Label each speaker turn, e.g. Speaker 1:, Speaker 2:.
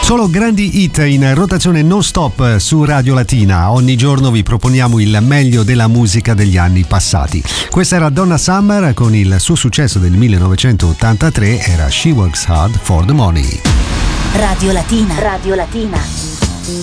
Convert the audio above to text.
Speaker 1: Solo grandi hit in rotazione non stop su Radio Latina. Ogni giorno vi proponiamo il meglio della musica degli anni passati. Questa era Donna Summer con il suo successo del 1983, era She Works Hard for the Money.
Speaker 2: Radio Latina. Radio Latina.